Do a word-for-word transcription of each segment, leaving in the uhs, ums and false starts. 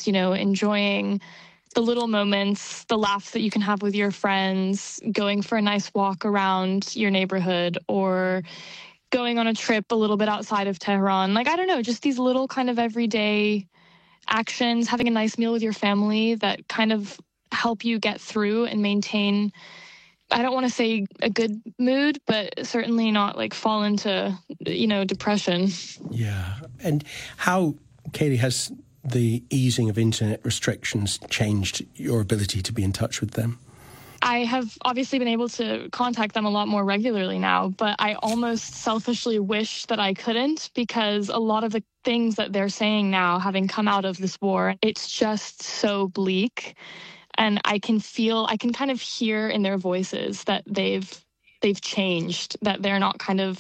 just, you know, enjoying the little moments, the laughs that you can have with your friends, going for a nice walk around your neighborhood, or going on a trip a little bit outside of Tehran. Like, I don't know, just these little kind of everyday actions, having a nice meal with your family that kind of help you get through and maintain, I don't want to say a good mood, but certainly not like fall into, you know, depression. Yeah. And how, Katie, has the easing of internet restrictions changed your ability to be in touch with them? I have obviously been able to contact them a lot more regularly now, but I almost selfishly wish that I couldn't, because a lot of the things that they're saying now, having come out of this war, it's just so bleak. And I can feel, I can kind of hear in their voices that they've they've changed, that they're not kind of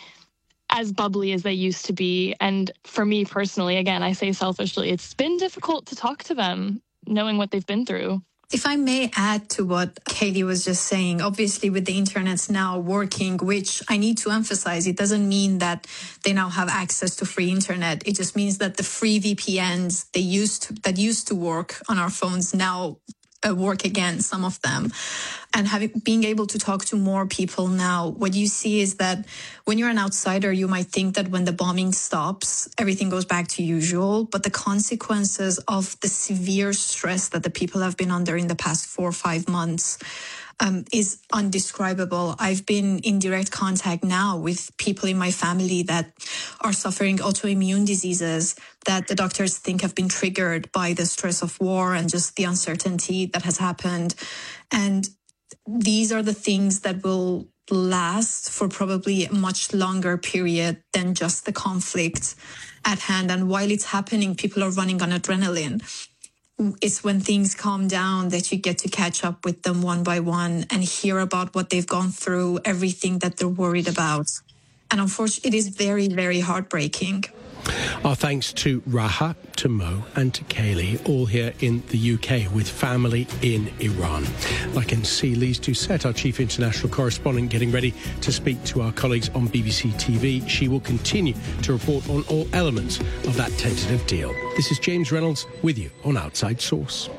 as bubbly as they used to be. And for me personally, again, I say selfishly, it's been difficult to talk to them, knowing what they've been through. If I may add to what Katie was just saying, obviously with the internet's now working, which I need to emphasize, it doesn't mean that they now have access to free internet. It just means that the free V P Ns they used to, that used to work on our phones now uh, work again, some of them. And having being able to talk to more people now, what you see is that when you're an outsider, you might think that when the bombing stops, everything goes back to usual. But the consequences of the severe stress that the people have been under in the past four or five months um, is undescribable. I've been in direct contact now with people in my family that are suffering autoimmune diseases that the doctors think have been triggered by the stress of war and just the uncertainty that has happened. And these are the things that will last for probably a much longer period than just the conflict at hand. And while it's happening, people are running on adrenaline. It's when things calm down that you get to catch up with them one by one and hear about what they've gone through, everything that they're worried about. And unfortunately, it is very, very heartbreaking. Our thanks to Raha, to Mo and to Kaylee, all here in the U K with family in Iran. I can see Lise Doucette, our chief international correspondent, getting ready to speak to our colleagues on B B C T V. She will continue to report on all elements of that tentative deal. This is James Reynolds with you on Outside Source.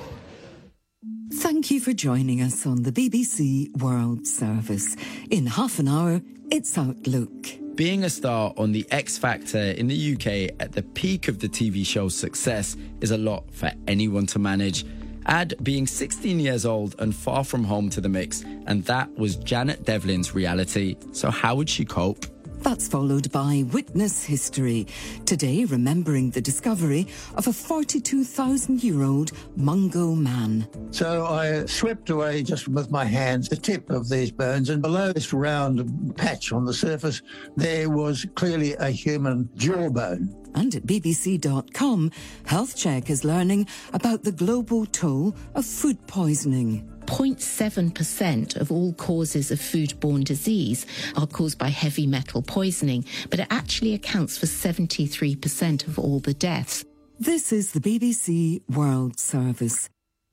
Thank you for joining us on the B B C World Service. In half an hour, it's Outlook. Being a star on The X Factor in the U K at the peak of the T V show's success is a lot for anyone to manage. Add being sixteen years old and far from home to the mix, and that was Janet Devlin's reality. So how would she cope? That's followed by Witness History. Today, remembering the discovery of a forty-two thousand year old Mungo man. So I swept away just with my hands the tip of these bones, and below this round patch on the surface, there was clearly a human jawbone. And at B B C dot com, Health Check is learning about the global toll of food poisoning. zero point seven percent of all causes of foodborne disease are caused by heavy metal poisoning, but it actually accounts for seventy-three percent of all the deaths. This is the B B C World Service.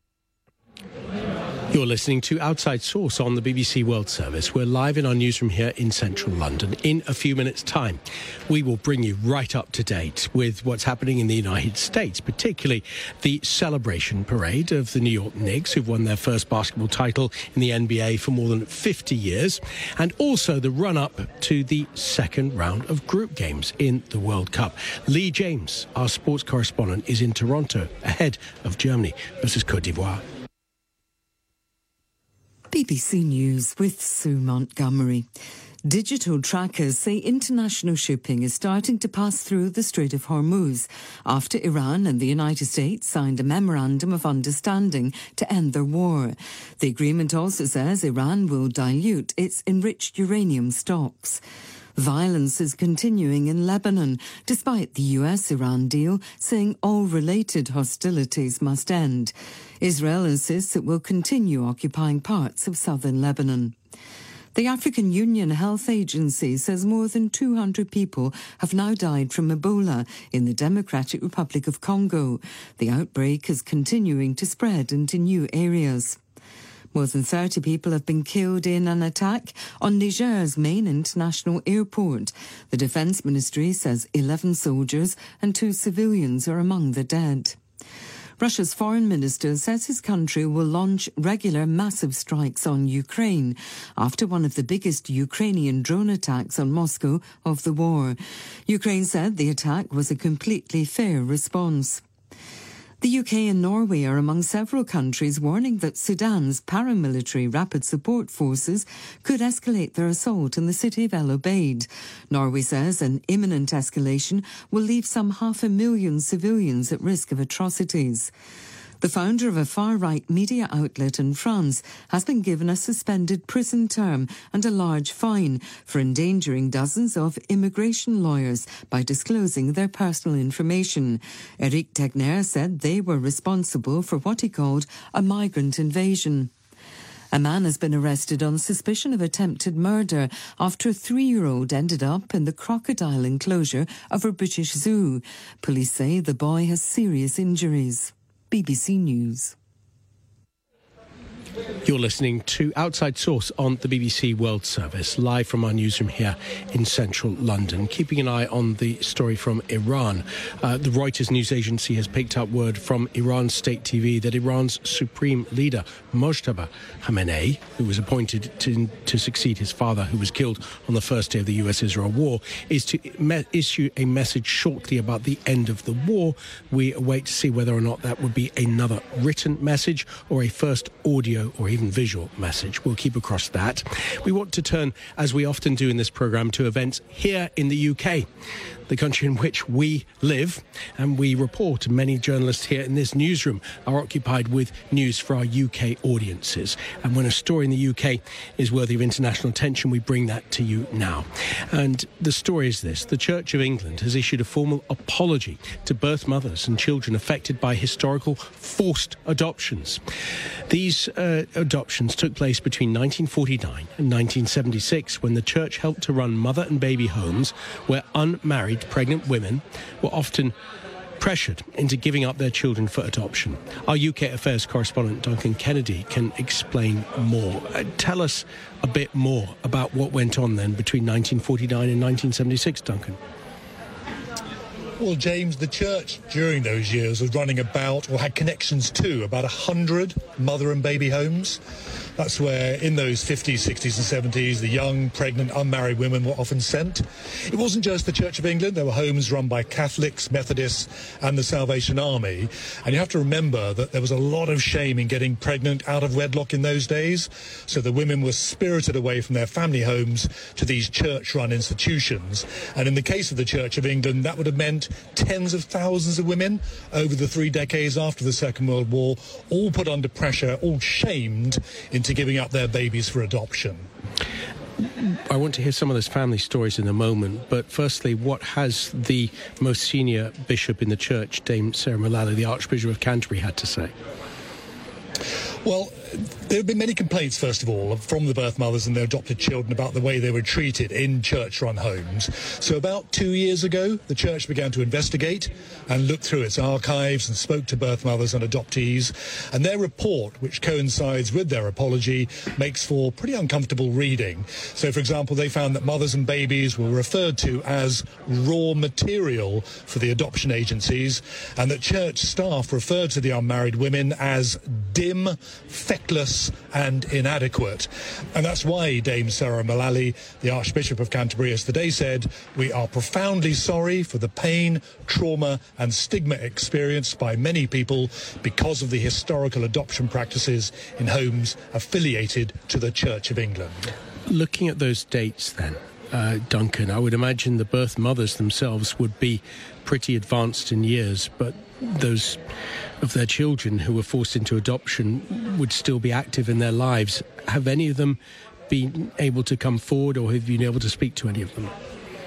You're listening to Outside Source on the B B C World Service. We're live in our newsroom here in central London. In a few minutes' time, we will bring you right up to date with what's happening in the United States, particularly the celebration parade of the New York Knicks, who've won their first basketball title in the N B A for more than fifty years, and also the run-up to the second round of group games in the World Cup. Lee James, our sports correspondent, is in Toronto ahead of Germany versus Côte d'Ivoire. B B C News with Sue Montgomery. Digital trackers say international shipping is starting to pass through the Strait of Hormuz after Iran and the United States signed a memorandum of understanding to end their war. The agreement also says Iran will dilute its enriched uranium stocks. Violence is continuing in Lebanon, despite the U S Iran deal saying all related hostilities must end. Israel insists it will continue occupying parts of southern Lebanon. The African Union Health Agency says more than two hundred people have now died from Ebola in the Democratic Republic of Congo. The outbreak is continuing to spread into new areas. More than thirty people have been killed in an attack on Niger's main international airport. The Defence Ministry says eleven soldiers and two civilians are among the dead. Russia's foreign minister says his country will launch regular massive strikes on Ukraine after one of the biggest Ukrainian drone attacks on Moscow of the war. Ukraine said the attack was a completely fair response. The U K and Norway are among several countries warning that Sudan's paramilitary rapid support forces could escalate their assault in the city of El Obeid. Norway says an imminent escalation will leave some half a million civilians at risk of atrocities. The founder of a far-right media outlet in France has been given a suspended prison term and a large fine for endangering dozens of immigration lawyers by disclosing their personal information. Eric Tegner said they were responsible for what he called a migrant invasion. A man has been arrested on suspicion of attempted murder after a three-year-old ended up in the crocodile enclosure of a British zoo. Police say the boy has serious injuries. B B C News. You're listening to Outside Source on the B B C World Service, live from our newsroom here in central London. Keeping an eye on the story from Iran. Uh, the Reuters news agency has picked up word from Iran state T V that Iran's supreme leader, Mojtaba Khamenei, who was appointed to, to succeed his father, who was killed on the first day of the U S Israel war, is to me- issue a message shortly about the end of the war. We await to see whether or not that would be another written message or a first audio or even visual message. We'll keep across that. We want to turn, as we often do in this programme, to events here in the U K, the country in which we live, and we report. Many journalists here in this newsroom are occupied with news for our U K audiences. And when a story in the U K is worthy of international attention, we bring that to you now. And the story is this. The Church of England has issued a formal apology to birth mothers and children affected by historical forced adoptions. These uh, adoptions took place between nineteen forty-nine and nineteen seventy-six, when the church helped to run mother and baby homes where unmarried pregnant women were often pressured into giving up their children for adoption. Our U K Affairs correspondent Duncan Kennedy can explain more. Uh, tell us a bit more about what went on then between nineteen forty-nine and nineteen seventy-six, Duncan. Well, James, the church during those years was running about, or had connections to, about one hundred mother and baby homes. That's where, in those fifties, sixties and seventies, the young, pregnant, unmarried women were often sent. It wasn't just the Church of England. There were homes run by Catholics, Methodists and the Salvation Army. And you have to remember that there was a lot of shame in getting pregnant out of wedlock in those days. So the women were spirited away from their family homes to these church-run institutions. And in the case of the Church of England, that would have meant tens of thousands of women over the three decades after the Second World War, all put under pressure, all shamed into giving up their babies for adoption. I want to hear some of those family stories in a moment, but firstly, what has the most senior bishop in the church, Dame Sarah Mullally, the Archbishop of Canterbury, had to say? Well, there have been many complaints, first of all, from the birth mothers and their adopted children about the way they were treated in church-run homes. So about two years ago, the church began to investigate and look through its archives and spoke to birth mothers and adoptees. And their report, which coincides with their apology, makes for pretty uncomfortable reading. So, for example, they found that mothers and babies were referred to as raw material for the adoption agencies, and that church staff referred to the unmarried women as dim, feckless and inadequate. And that's why Dame Sarah Mullally, the Archbishop of Canterbury, has today said, "We are profoundly sorry for the pain, trauma and stigma experienced by many people because of the historical adoption practices in homes affiliated to the Church of England." Looking at those dates then, uh, Duncan, I would imagine the birth mothers themselves would be pretty advanced in years, but those of their children who were forced into adoption would still be active in their lives. Have any of them been able to come forward, or have you been able to speak to any of them?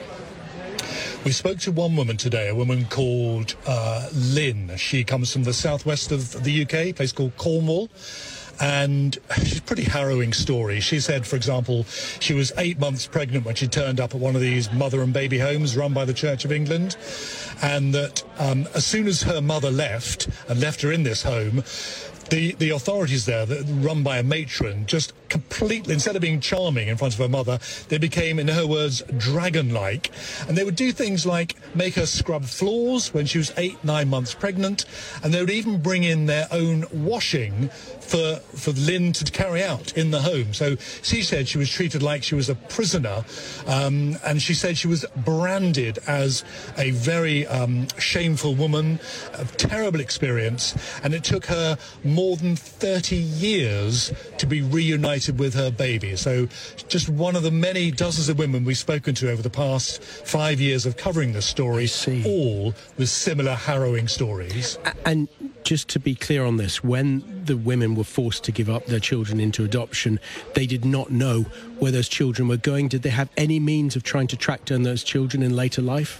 We spoke to one woman today, a woman called uh, Lynn. She comes from the southwest of the U K, a place called Cornwall. and she's a pretty harrowing story. She said, for example, she was eight months pregnant when she turned up at one of these mother and baby homes run by the Church of England, and that um, as soon as her mother left and left her in this home, The, the authorities there, that run by a matron, just completely, instead of being charming in front of her mother, they became, in her words, dragon-like. And they would do things like make her scrub floors when she was eight, nine months pregnant, and they would even bring in their own washing for, for Lynn to carry out in the home. So she said she was treated like she was a prisoner, um, and she said she was branded as a very um, shameful woman, a terrible experience, and it took her more than thirty years to be reunited with her baby. So just one of the many dozens of women we've spoken to over the past five years of covering this story, all with similar harrowing stories. And just to be clear on this, when the women were forced to give up their children into adoption, they did not know where those children were going. Did they have any means of trying to track down those children in later life?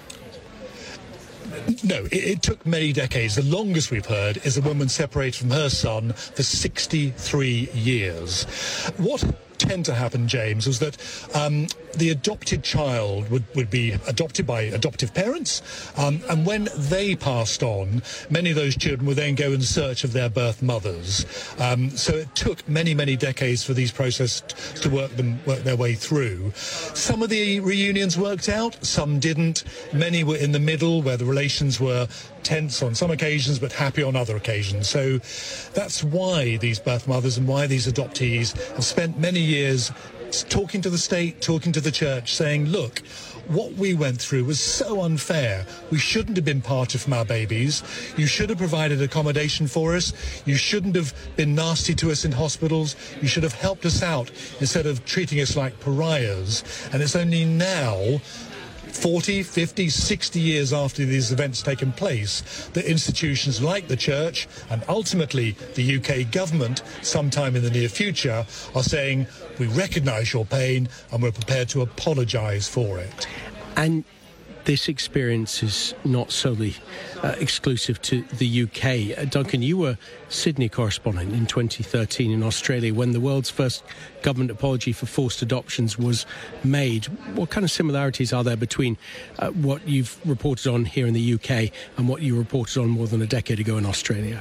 No, it, it took many decades. The longest we've heard is a woman separated from her son for sixty-three years. What tend to happen, James, was that um, the adopted child would, would be adopted by adoptive parents, um, and when they passed on, many of those children would then go in search of their birth mothers. Um, so it took many, many decades for these processes to work them work their way through. Some of the reunions worked out, some didn't. Many were in the middle, where the relations were tense on some occasions but happy on other occasions. So that's why these birth mothers and why these adoptees have spent many years talking to the state, talking to the church, saying, look, what we went through was so unfair. We shouldn't have been parted from our babies. You should have provided accommodation for us. You shouldn't have been nasty to us in hospitals. You should have helped us out instead of treating us like pariahs. And it's only now, forty, fifty, sixty years after these events taken place, that institutions like the church and ultimately the U K government sometime in the near future are saying, we recognise your pain and we're prepared to apologise for it. And this experience is not solely uh, exclusive to the U K. Uh, Duncan, you were Sydney correspondent in twenty thirteen in Australia when the world's first government apology for forced adoptions was made. What kind of similarities are there between uh, what you've reported on here in the U K and what you reported on more than a decade ago in Australia?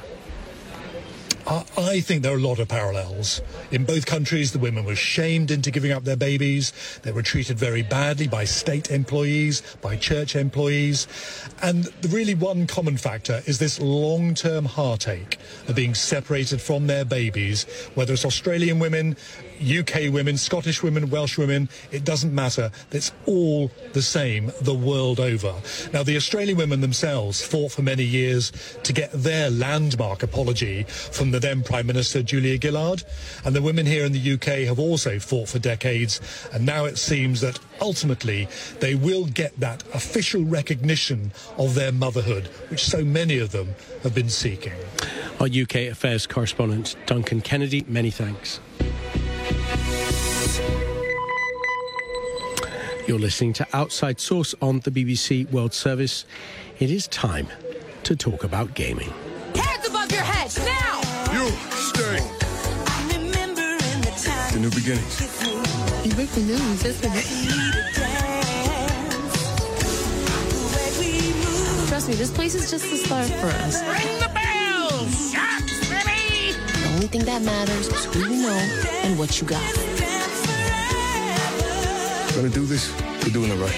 I think there are a lot of parallels. In both countries, the women were shamed into giving up their babies. They were treated very badly by state employees, by church employees. And the really one common factor is this long-term heartache of being separated from their babies, whether it's Australian women, U K women, Scottish women, Welsh women, it doesn't matter. It's all the same the world over. Now, the Australian women themselves fought for many years to get their landmark apology from the then Prime Minister Julia Gillard, and the women here in the U K have also fought for decades, and now it seems that ultimately they will get that official recognition of their motherhood, which so many of them have been seeking. Our U K Affairs correspondent Duncan Kennedy, many thanks. You're listening to Outside Source on the B B C World Service. It is time to talk about gaming. Hands above your head, now! You, stay. The new beginnings. You break the news, that's the Trust me, this place is just the start for us. Ring the bells! Shots, ready! The only thing that matters is who you know and what you got. Gonna do this, we're doing it right.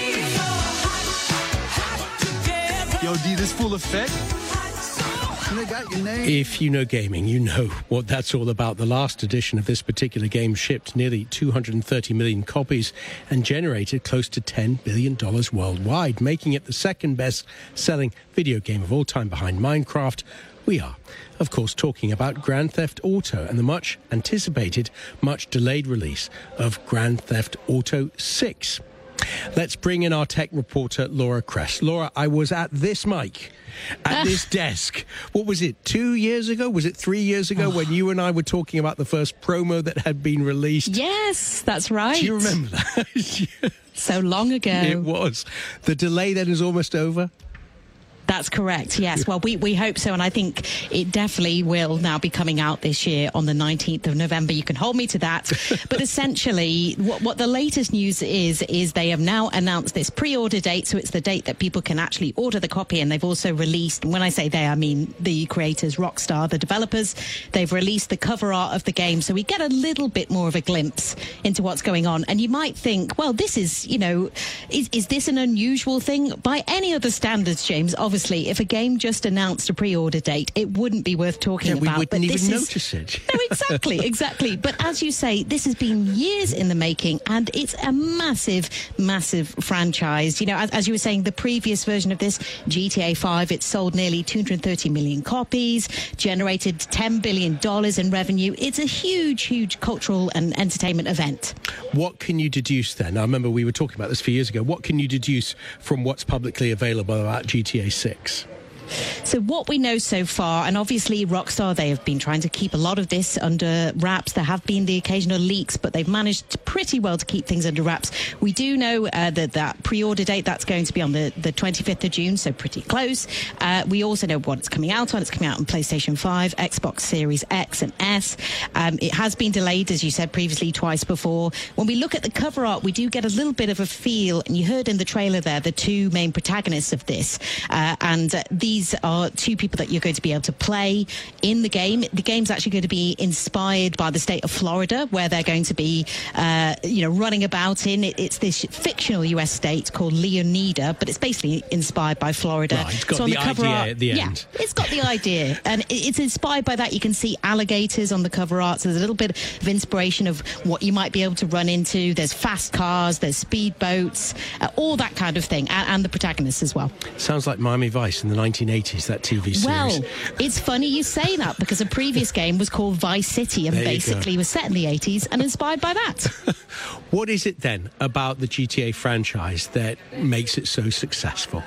Yo, D, this full effect? They got your name. If you know gaming, you know what that's all about. The last edition of this particular game shipped nearly two hundred thirty million copies and generated close to ten billion dollars worldwide, making it the second best-selling video game of all time behind Minecraft. We are, of course, talking about Grand Theft Auto and the much-anticipated, much-delayed release of Grand Theft Auto six. Let's bring in our tech reporter, Laura Kress. Laura, I was at this mic, at this desk. What was it, two years ago? Was it three years ago oh. when you and I were talking about the first promo that had been released? Yes, that's right. Do you remember that? So long ago. It was. The delay then is almost over? That's correct, yes. Well, we, we hope so, and I think it definitely will now be coming out this year on the nineteenth of November. You can hold me to that. But essentially, what, what the latest news is, is they have now announced this pre-order date, so it's the date that people can actually order the copy, and they've also released, and when I say they, I mean the creators, Rockstar, the developers, they've released the cover art of the game, so we get a little bit more of a glimpse into what's going on. And you might think, well, this is, you know, is, is this an unusual thing? By any other standards, James, obviously, if a game just announced a pre-order date, it wouldn't be worth talking yeah, about. We wouldn't but even this notice is, it. No, exactly, exactly. But as you say, this has been years in the making, and it's a massive, massive franchise. You know, as, as you were saying, the previous version of this, G T A five, it sold nearly two hundred thirty million copies, generated ten billion dollars in revenue. It's a huge, huge cultural and entertainment event. What can you deduce then? I remember we were talking about this a few years ago. What can you deduce from what's publicly available about G T A six? So what we know so far, and obviously Rockstar, they have been trying to keep a lot of this under wraps. There have been the occasional leaks, but they've managed pretty well to keep things under wraps. We do know uh, that that pre-order date, that's going to be on the, the twenty-fifth of June, so pretty close. Uh, we also know what it's coming out on. It's coming out on PlayStation five, Xbox Series X and S. Um, it has been delayed, as you said previously, twice before. When we look at the cover art, we do get a little bit of a feel, and you heard in the trailer there the two main protagonists of this, uh, and uh, these These are two people that you're going to be able to play in the game. The game's actually going to be inspired by the state of Florida, where they're going to be, uh, you know, running about in. It, it's this fictional U S state called Leonida, but it's basically inspired by Florida. Right, it's got so on the, the cover idea art, at the yeah, end. it's got the idea, and it's inspired by that. You can see alligators on the cover art, so there's a little bit of inspiration of what you might be able to run into. There's fast cars, there's speedboats, uh, all that kind of thing, and, and the protagonists as well. Sounds like Miami Vice in the nineteen eighties, that T V series. Well, it's funny you say that, because a previous game was called Vice City and basically was set in the eighties and inspired by that. What is it then about the G T A franchise that makes it so successful?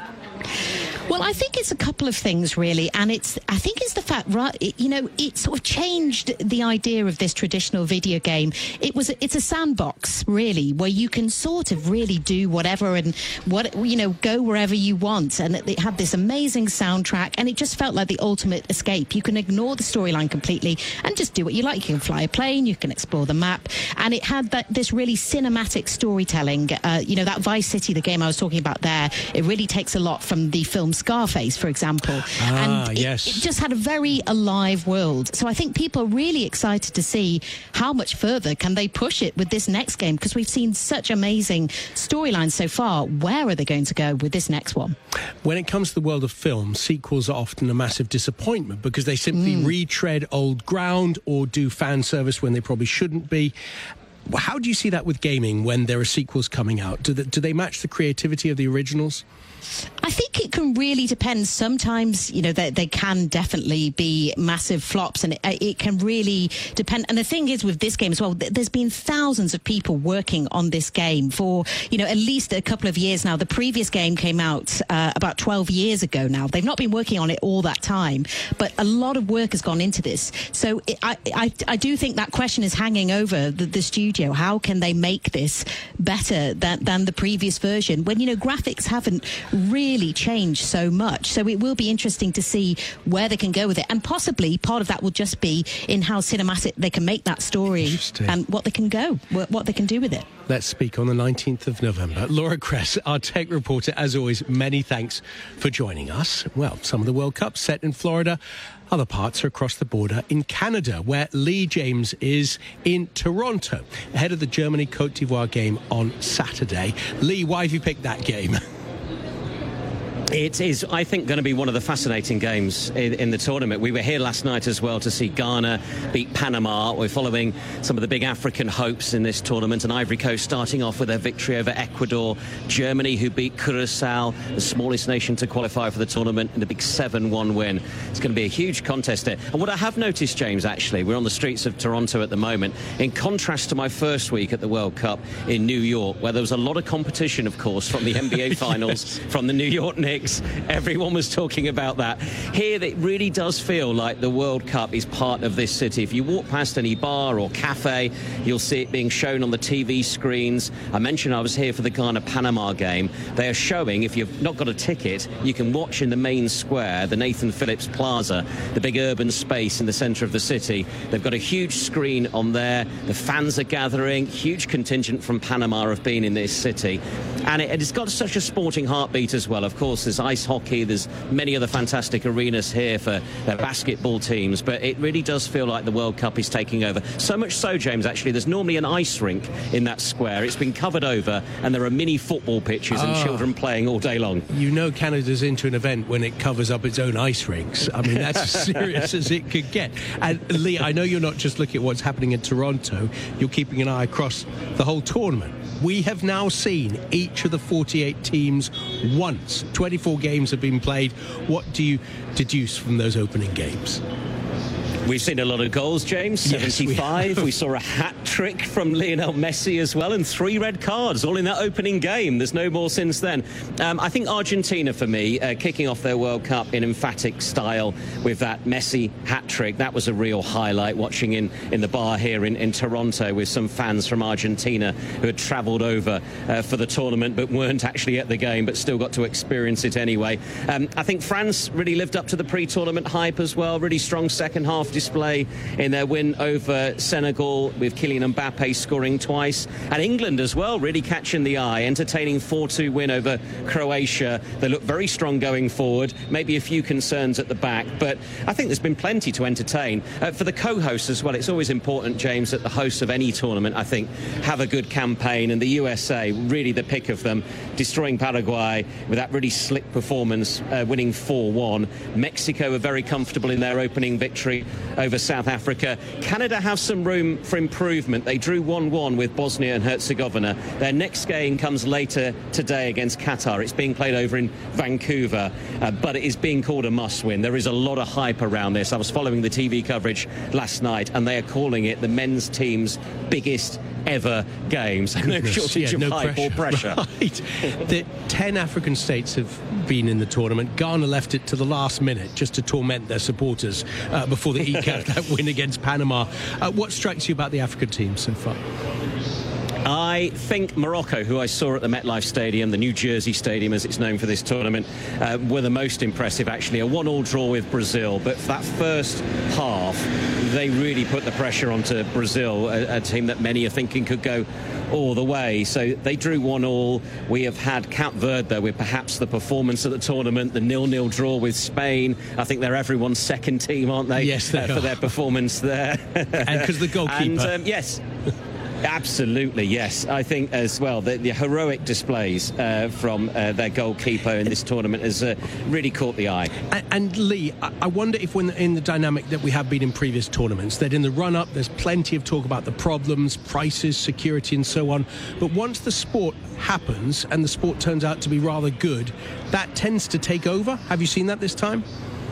Well, I think it's a couple of things, really, and it's I think it's the fact, right, it, you know, it sort of changed the idea of this traditional video game. It was it's a sandbox, really, where you can sort of really do whatever and what you know go wherever you want, and it, it had this amazing soundtrack, and it just felt like the ultimate escape. You can ignore the storyline completely and just do what you like. You can fly a plane, you can explore the map, and it had that this really cinematic storytelling. Uh, you know, that Vice City, the game I was talking about there, it really takes a lot from the film Scarface, for example. Ah, and it, yes. it just had a very alive world. So I think people are really excited to see how much further can they push it with this next game, because we've seen such amazing storylines so far. Where are they going to go with this next one? When it comes to the world of film, sequels are often a massive disappointment because they simply mm. retread old ground or do fan service when they probably shouldn't be. How do you see that with gaming when there are sequels coming out? Do they, do they match the creativity of the originals? I think it can really depend. Sometimes, you know, they, they can definitely be massive flops, and it, it can really depend. And the thing is with this game as well, there's been thousands of people working on this game for, you know, at least a couple of years now. The previous game came out uh, about twelve years ago now. They've not been working on it all that time, but a lot of work has gone into this. So it, I, I, I do think that question is hanging over the, the studio. How can they make this better than, than the previous version when, you know, graphics haven't really changed so much? So it will be interesting to see where they can go with it, and possibly part of that will just be in how cinematic they can make that story and what they can go what they can do with it. Let's speak on the nineteenth of November. Laura Kress, our tech reporter, as always, many thanks for joining us. Well, some of the World Cup set in Florida, other parts are across the border in Canada, where Lee James is in Toronto, ahead of the Germany-Côte d'Ivoire game on Saturday. Lee, why have you picked that game? It is, I think, going to be one of the fascinating games in, in the tournament. We were here last night as well to see Ghana beat Panama. We're following some of the big African hopes in this tournament, and Ivory Coast starting off with their victory over Ecuador. Germany, who beat Curacao, the smallest nation to qualify for the tournament, in a big seven one win. It's going to be a huge contest there. And what I have noticed, James, actually, we're on the streets of Toronto at the moment, in contrast to my first week at the World Cup in New York, where there was a lot of competition, of course, from the N B A Finals, yes. from the New York Knicks, Olympics. Everyone was talking about that. Here, it really does feel like the World Cup is part of this city. If you walk past any bar or cafe, you'll see it being shown on the T V screens. I mentioned I was here for the Ghana-Panama game. They are showing, if you've not got a ticket, you can watch in the main square, the Nathan Phillips Plaza, the big urban space in the centre of the city. They've got a huge screen on there. The fans are gathering. Huge contingent from Panama have been in this city. And it, it's got such a sporting heartbeat as well. Of course, there's ice hockey. There's many other fantastic arenas here for their basketball teams. But it really does feel like the World Cup is taking over. So much so, James, actually, there's normally an ice rink in that square. It's been covered over, and there are mini football pitches and oh. children playing all day long. You know Canada's into an event when it covers up its own ice rinks. I mean, that's as serious as it could get. And Lee, I know you're not just looking at what's happening in Toronto. You're keeping an eye across the whole tournament. We have now seen each of the forty-eight teams once. twenty-four games have been played. What do you deduce from those opening games? We've seen a lot of goals, James. Yes, seventy-five. we, we saw a hat-trick from Lionel Messi as well, and three red cards, all in that opening game. There's no more since then. Um, I think Argentina, for me, uh, kicking off their World Cup in emphatic style with that Messi hat-trick, that was a real highlight, watching in, in the bar here in, in Toronto with some fans from Argentina who had travelled over uh, for the tournament but weren't actually at the game, but still got to experience it anyway. Um, I think France really lived up to the pre-tournament hype as well. Really strong second half display in their win over Senegal, with Kylian Mbappe scoring twice, and England as well really catching the eye, entertaining four two win over Croatia. They look very strong going forward, maybe a few concerns at the back, but I think there's been plenty to entertain. Uh, for the co-hosts as well, it's always important, James, that the hosts of any tournament, I think, have a good campaign, and the U S A, really the pick of them, destroying Paraguay with that really slick performance, uh, winning four one. Mexico were very comfortable in their opening victory over South Africa. Canada have some room for improvement. They drew one one with Bosnia and Herzegovina. Their next game comes later today against Qatar. It's being played over in Vancouver, uh, but it is being called a must-win. There is a lot of hype around this. I was following the T V coverage last night, and they are calling it the men's team's biggest ever games. No shortage yeah, of no hype pressure. or pressure. Right. The ten African states have been in the tournament. Ghana left it to the last minute just to torment their supporters uh, before they eke out that win against Panama. Uh, what strikes you about the African team so far? I think Morocco, who I saw at the MetLife Stadium, the New Jersey Stadium as it's known for this tournament, uh, were the most impressive, actually. A one all draw with Brazil, but for that first half, they really put the pressure onto Brazil, a, a team that many are thinking could go all the way. So they drew one all. We have had Cape Verde, though, with perhaps the performance of the tournament, the nil nil draw with Spain. I think they're everyone's second team, aren't they? Yes, they uh, are. For their performance there. And because the goalkeeper. And, um, yes. Absolutely, yes. I think as well the, the heroic displays uh, from uh, their goalkeeper in this tournament has uh, really caught the eye. And, and Lee, I wonder if when in the dynamic that we have been in previous tournaments, that in the run-up there's plenty of talk about the problems, prices, security and so on, but once the sport happens and the sport turns out to be rather good, that tends to take over. Have you seen that this time?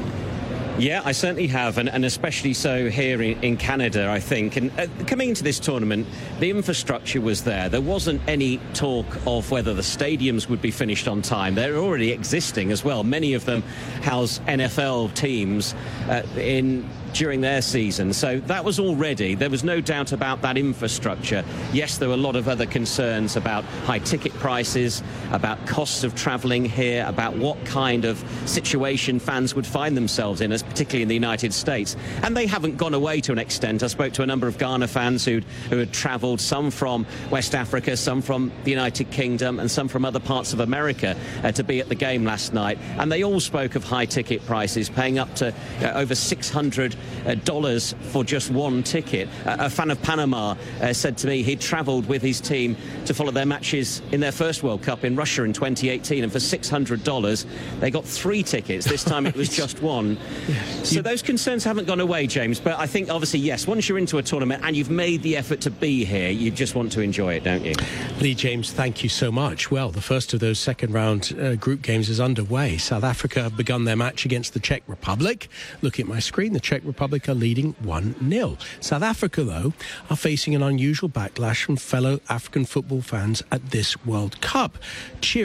Yeah, I certainly have, and, and especially so here in, in Canada, I think. And uh, coming into this tournament, the infrastructure was there. There wasn't any talk of whether the stadiums would be finished on time. They're already existing as well. Many of them house N F L teams uh, in during their season. So that was all ready. There was no doubt about that infrastructure. Yes, there were a lot of other concerns about high ticket prices, about costs of travelling here, about what kind of situation fans would find themselves in, as particularly in the United States. And they haven't gone away to an extent. I spoke to a number of Ghana fans who'd, who had travelled, some from West Africa, some from the United Kingdom, and some from other parts of America uh, to be at the game last night. And they all spoke of high ticket prices, paying up to uh, over six hundred dollars for just one ticket. Uh, a fan of Panama uh, said to me he'd travelled with his team to follow their matches in their first World Cup in Russia in twenty eighteen, and for six hundred dollars they got three tickets. This time it was just one. Yeah. So you... those concerns haven't gone away, James, but I think obviously, yes, once you're into a tournament and you've made the effort to be here, you just want to enjoy it, don't you? Lee James, thank you so much. Well, the first of those second round uh, group games is underway. South Africa have begun their match against the Czech Republic. Looking at my screen, the Czech Republic are leading one nil. South Africa, though, are facing an unusual backlash from fellow African football fans at this World Cup, cheering for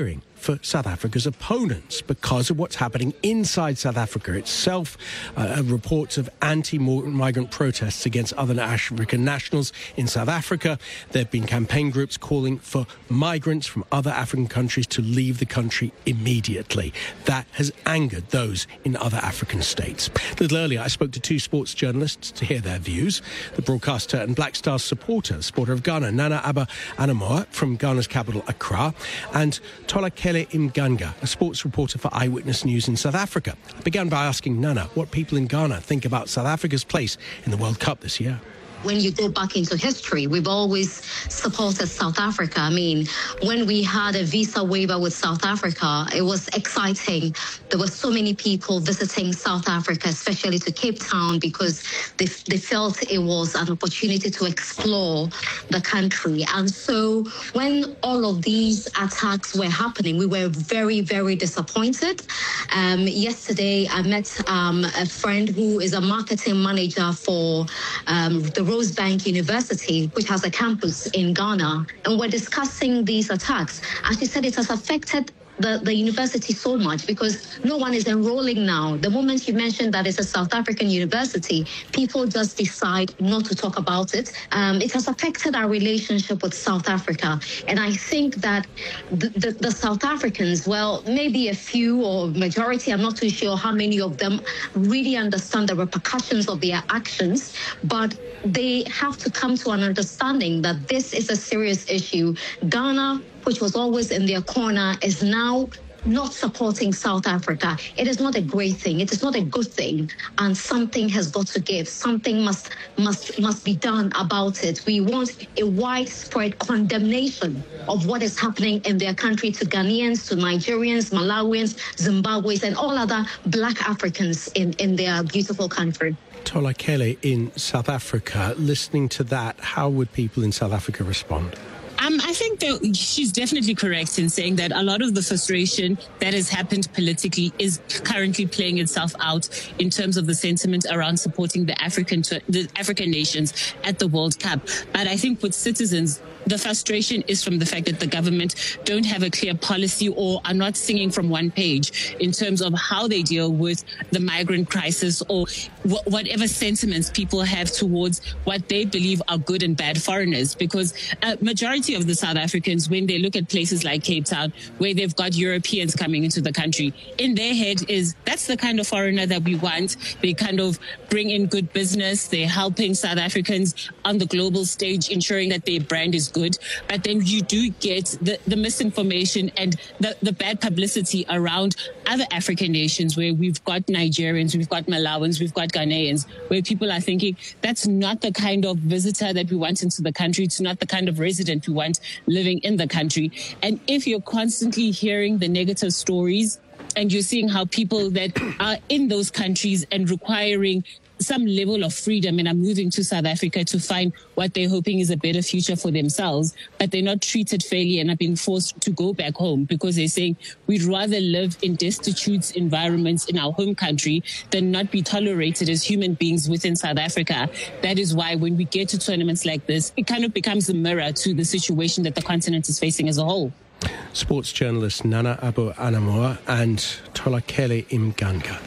for South Africa's opponents because of what's happening inside South Africa itself. Uh, reports of anti-migrant protests against other African nationals in South Africa. There have been campaign groups calling for migrants from other African countries to leave the country immediately. That has angered those in other African states. A little earlier, I spoke to two sports journalists to hear their views. The broadcaster and Black Stars supporter, supporter of Ghana, Nana Aba Anamoa from Ghana's capital, Accra, and Tolakele Mganga, a sports reporter for Eyewitness News in South Africa. I began by asking Nana what people in Ghana think about South Africa's place in the World Cup this year. When you go back into history, we've always supported South Africa. I mean, when we had a visa waiver with South Africa, it was exciting. There were so many people visiting South Africa, especially to Cape Town, because they, they felt it was an opportunity to explore the country. And so when all of these attacks were happening, we were very, very disappointed. Um, yesterday, I met um, a friend who is a marketing manager for um, the Rosebank University, which has a campus in Ghana, and we're discussing these attacks. And she said it has affected the, the university so much because no one is enrolling now. The moment you mention that it's a South African university, people just decide not to talk about it. Um, it has affected our relationship with South Africa. And I think that the, the, the South Africans, well, maybe a few or majority, I'm not too sure how many of them really understand the repercussions of their actions, but they have to come to an understanding that this is a serious issue. Ghana, which was always in their corner, is now not supporting South Africa. It is not a great thing. It is not a good thing. And something has got to give. Something must must must be done about it. We want a widespread condemnation of what is happening in their country to Ghanaians, to Nigerians, Malawians, Zimbabweans, and all other Black Africans in, in their beautiful country. Tolakele in South Africa, listening to that, how would people in South Africa respond? Um, I think that she's definitely correct in saying that a lot of the frustration that has happened politically is currently playing itself out in terms of the sentiment around supporting the African the African nations at the World Cup. But I think with citizens, the frustration is from the fact that the government don't have a clear policy or are not singing from one page in terms of how they deal with the migrant crisis or wh- whatever sentiments people have towards what they believe are good and bad foreigners. Because a majority of the South Africans, when they look at places like Cape Town, where they've got Europeans coming into the country, in their head is that's the kind of foreigner that we want. They kind of bring in good business. They're helping South Africans on the global stage, ensuring that their brand is good. But then you do get the, the misinformation and the, the bad publicity around other African nations where we've got Nigerians, we've got Malawans, we've got Ghanaians, where people are thinking that's not the kind of visitor that we want into the country. It's not the kind of resident we want living in the country. And if you're constantly hearing the negative stories and you're seeing how people that are in those countries and requiring some level of freedom and are moving to South Africa to find what they're hoping is a better future for themselves, but they're not treated fairly and are being forced to go back home because they're saying we'd rather live in destitute environments in our home country than not be tolerated as human beings within South Africa. That is why when we get to tournaments like this, it kind of becomes a mirror to the situation that the continent is facing as a whole. Sports journalist Nana Aba Anamoa and Tolakele Mganga.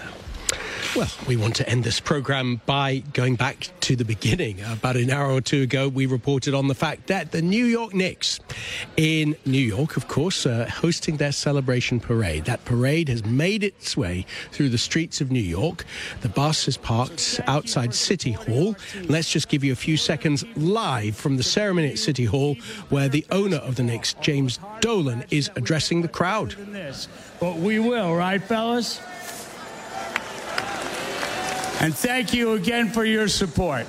Well, we want to end this programme by going back to the beginning. About an hour or two ago, we reported on the fact that the New York Knicks in New York, of course, uh, hosting their celebration parade. That parade has made its way through the streets of New York. The bus is parked outside City Hall. Let's just give you a few seconds live from the ceremony at City Hall, where the owner of the Knicks, James Dolan, is addressing the crowd. But we will, right, fellas? And thank you again for your support.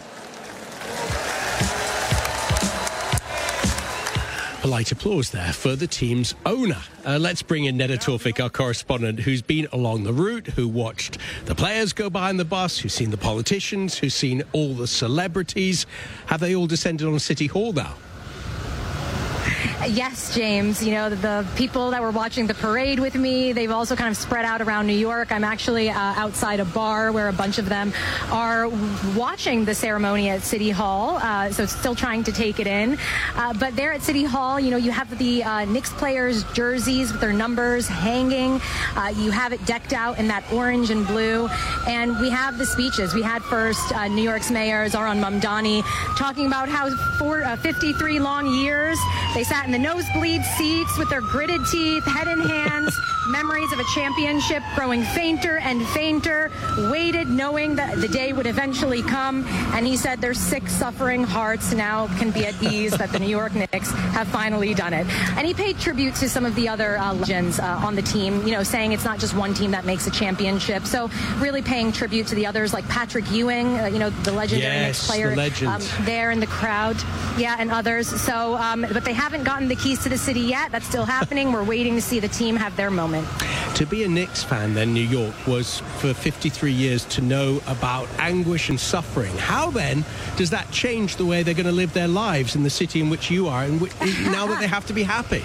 Polite applause there for the team's owner. Uh, let's bring in Neda Tawfik, our correspondent, who's been along the route, who watched the players go behind the bus, who's seen the politicians, who's seen all the celebrities. Have they all descended on City Hall now? Yes, James. You know, the, the people that were watching the parade with me, they've also kind of spread out around New York. I'm actually uh, outside a bar where a bunch of them are watching the ceremony at City Hall, uh, so still trying to take it in. Uh, but there at City Hall, you know, you have the uh, Knicks players' jerseys with their numbers hanging. Uh, you have it decked out in that orange and blue. And we have the speeches. We had first uh, New York's Mayor Zohran Mamdani talking about how for uh, fifty-three long years they sat in the nosebleed seats with their gritted teeth, head in hands, memories of a championship growing fainter and fainter, waited knowing that the day would eventually come. And he said their sick, suffering hearts now can be at ease that the New York Knicks have finally done it. And he paid tribute to some of the other uh, legends uh, on the team, you know, saying it's not just one team that makes a championship. So really paying tribute to the others like Patrick Ewing, uh, you know, the legendary yes, Knicks player the um, there in the crowd. Yeah, and others. So, um, but they haven't gotten the keys to the city yet. That's still happening. We're waiting to see the team have their moment. To be a Knicks fan then, New York, was for fifty-three years to know about anguish and suffering. How then does that change the way they're going to live their lives in the city in which you are, and now that they have to be happy?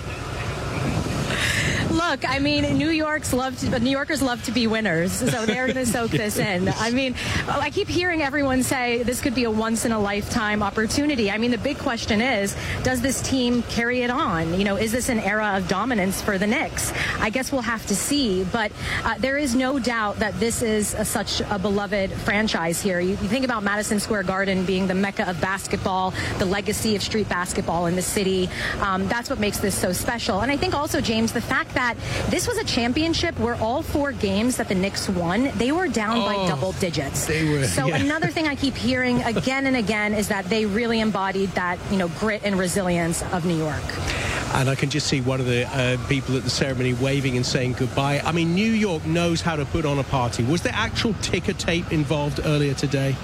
Look, I mean, New York's love to, New Yorkers love to be winners, so they're going to soak this in. I mean, I keep hearing everyone say this could be a once-in-a-lifetime opportunity. I mean, the big question is, does this team carry it on? You know, is this an era of dominance for the Knicks? I guess we'll have to see, but uh, there is no doubt that this is a, such a beloved franchise here. You, you think about Madison Square Garden being the mecca of basketball, the legacy of street basketball in the city. Um, that's what makes this so special. And I think also, James, the fact that this was a championship where all four games that the Knicks won, they were down oh, by double digits. They were, so yeah. Another thing I keep hearing again and again is that they really embodied that, you know, grit and resilience of New York. And I can just see one of the uh, people at the ceremony waving and saying goodbye. I mean, New York knows how to put on a party. Was there actual ticker tape involved earlier today?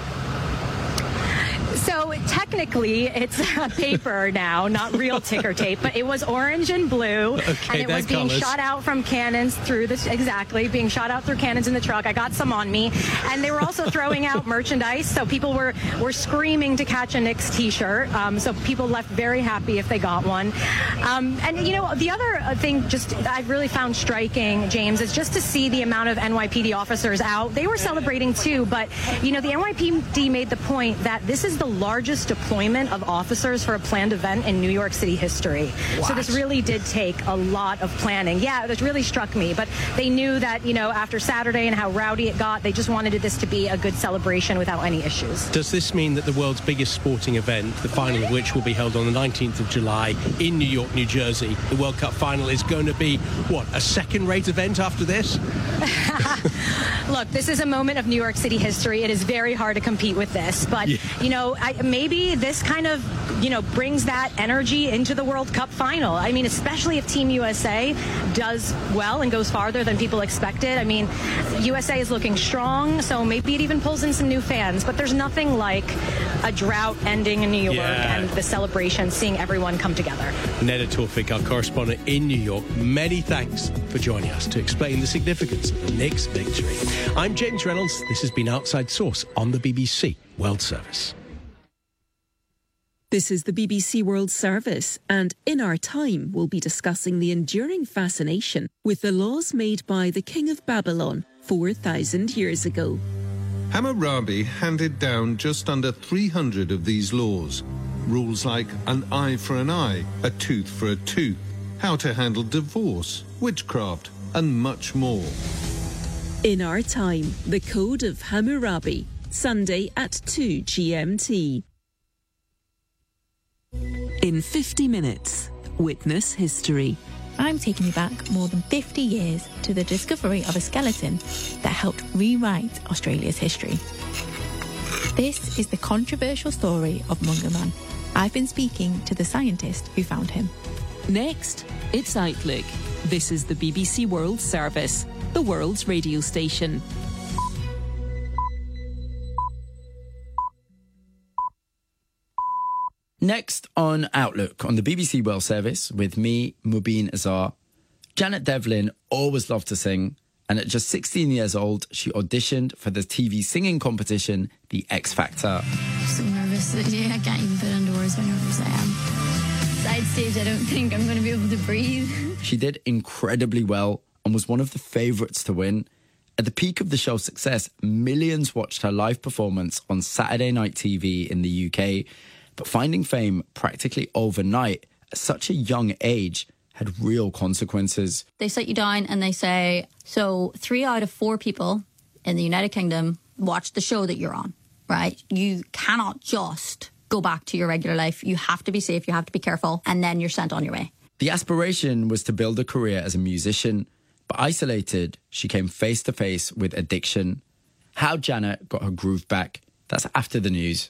So technically, it's a paper now, not real ticker tape, but it was orange and blue, okay, and it was being colors. shot out from cannons through this, exactly, being shot out through cannons in the truck. I got some on me, and they were also throwing out merchandise, so people were, were screaming to catch a Knicks t-shirt, um, so people left very happy if they got one. Um, and, you know, the other thing just I've really found striking, James, is just to see the amount of N Y P D officers out. They were celebrating too, but, you know, the N Y P D made the point that this is the largest deployment of officers for a planned event in New York City history. What? So this really did take a lot of planning. Yeah, it really struck me. But they knew that, you know, after Saturday and how rowdy it got, they just wanted this to be a good celebration without any issues. Does this mean that the world's biggest sporting event, the final of which will be held on the nineteenth of July in New York, New Jersey, the World Cup final, is going to be, what, a second-rate event after this? Look, this is a moment of New York City history. It is very hard to compete with this. But, yeah. you know, I, maybe this kind of, you know, brings that energy into the World Cup final. I mean, especially if Team U S A does well and goes farther than people expected. I mean, U S A is looking strong, so maybe it even pulls in some new fans. But there's nothing like a drought ending in New York yeah. and the celebration, seeing everyone come together. Neda Tawfik, our correspondent in New York, many thanks for joining us to explain the significance of the Knicks' victory. I'm James Reynolds. This has been Outside Source on the B B C World Service. This is the B B C World Service, and in our time we'll be discussing the enduring fascination with the laws made by the King of Babylon four thousand years ago. Hammurabi handed down just under three hundred of these laws. Rules like an eye for an eye, a tooth for a tooth, how to handle divorce, witchcraft, and much more. In our time, the Code of Hammurabi, Sunday at two G M T. In fifty minutes, witness history. I'm taking you back more than fifty years to the discovery of a skeleton that helped rewrite Australia's history. This is the controversial story of Munga Man. I've been speaking to the scientist who found him. Next, it's Outlook. This is the B B C World Service, the world's radio station. Next on Outlook on the B B C World Service with me, Mubin Azar. Janet Devlin always loved to sing, and at just sixteen years old, she auditioned for the T V singing competition, The X Factor. I'm so nervous. Yeah, I can't even put into words how nervous I am. side stage, I don't think I'm going to be able to breathe. She did incredibly well and was one of the favourites to win. At the peak of the show's success, millions watched her live performance on Saturday night T V in the U K. But finding fame practically overnight at such a young age had real consequences. They sit you down and they say, so three out of four people in the United Kingdom watch the show that you're on, right? You cannot just go back to your regular life. You have to be safe, you have to be careful, and then you're sent on your way. The aspiration was to build a career as a musician, but isolated, she came face to face with addiction. How Janet got her groove back, that's after the news.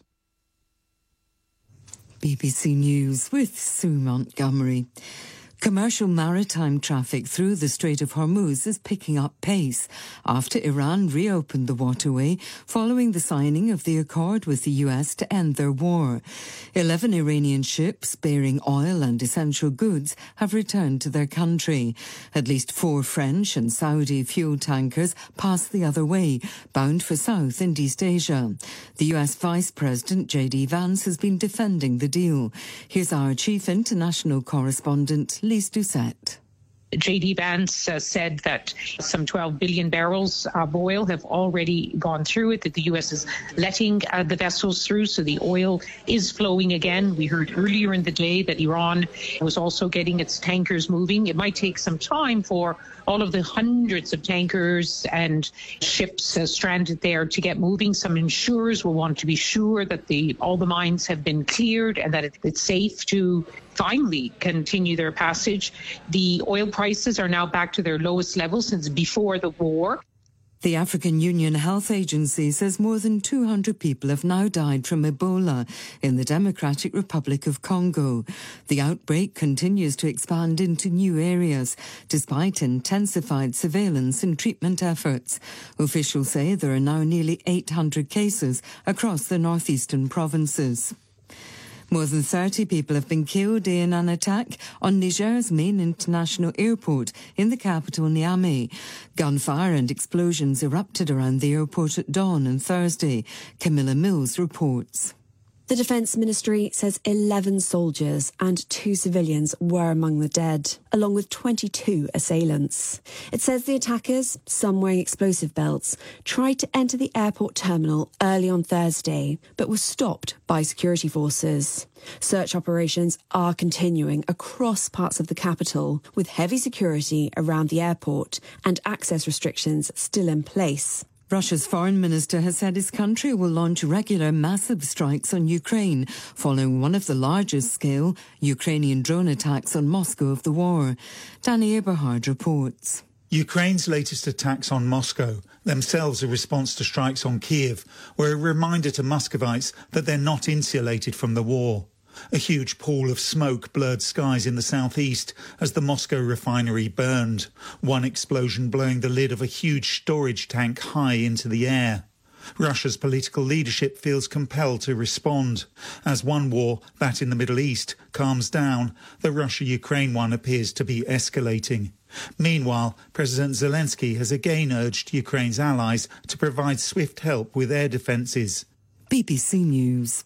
B B C News with Sue Montgomery. Commercial maritime traffic through the Strait of Hormuz is picking up pace after Iran reopened the waterway following the signing of the accord with the U S to end their war. Eleven Iranian ships bearing oil and essential goods have returned to their country. At least four French and Saudi fuel tankers passed the other way, bound for South and East Asia. The U S Vice President J D Vance has been defending the deal. Here's our chief international correspondent, Lise Doucette. J D Vance uh, said that some twelve billion barrels of oil have already gone through it, that the U S is letting uh, the vessels through, so the oil is flowing again. We heard earlier in the day that Iran was also getting its tankers moving. It might take some time for all of the hundreds of tankers and ships uh, stranded there to get moving. Some insurers will want to be sure that the all the mines have been cleared and that it, it's safe to finally continue their passage. The oil prices are now back to their lowest level since before the war. The African Union Health Agency says more than two hundred people have now died from Ebola in the Democratic Republic of Congo. The outbreak continues to expand into new areas, despite intensified surveillance and treatment efforts. Officials say there are now nearly eight hundred cases across the northeastern provinces. More than thirty people have been killed in an attack on Niger's main international airport in the capital Niamey. Gunfire and explosions erupted around the airport at dawn on Thursday. Camilla Mills reports. The Defence Ministry says eleven soldiers and two civilians were among the dead, along with twenty-two assailants. It says the attackers, some wearing explosive belts, tried to enter the airport terminal early on Thursday, but were stopped by security forces. Search operations are continuing across parts of the capital, with heavy security around the airport and access restrictions still in place. Russia's foreign minister has said his country will launch regular massive strikes on Ukraine, following one of the largest-scale Ukrainian drone attacks on Moscow of the war. Danny Eberhard reports. Ukraine's latest attacks on Moscow, themselves a response to strikes on Kiev, were a reminder to Muscovites that they're not insulated from the war. A huge pool of smoke blurred skies in the southeast as the Moscow refinery burned, one explosion blowing the lid of a huge storage tank high into the air. Russia's political leadership feels compelled to respond. As one war, that in the Middle East, calms down, the Russia-Ukraine one appears to be escalating. Meanwhile, President Zelensky has again urged Ukraine's allies to provide swift help with air defences. B B C News.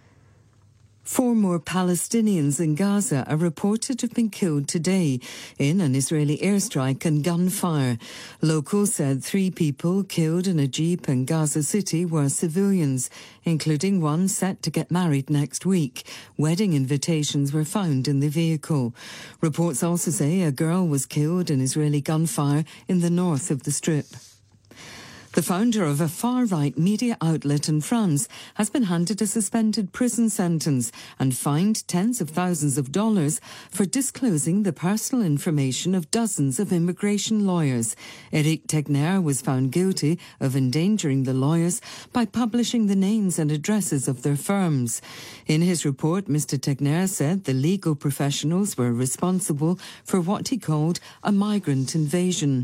Four more Palestinians in Gaza are reported to have been killed today in an Israeli airstrike and gunfire. Locals said three people killed in a jeep in Gaza City were civilians, including one set to get married next week. Wedding invitations were found in the vehicle. Reports also say a girl was killed in Israeli gunfire in the north of the Strip. The founder of a far-right media outlet in France has been handed a suspended prison sentence and fined tens of thousands of dollars for disclosing the personal information of dozens of immigration lawyers. Eric Tegner was found guilty of endangering the lawyers by publishing the names and addresses of their firms. In his report, Mister Tegner said the legal professionals were responsible for what he called a migrant invasion.